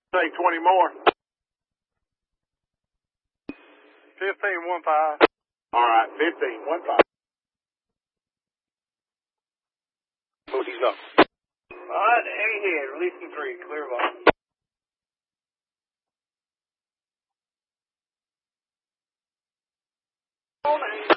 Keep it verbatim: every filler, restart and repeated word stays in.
Take twenty more. Fifteen one five. All right, fifteen one five. Move these up. All right, heavy head, releasing three, clear ball. Oh, man.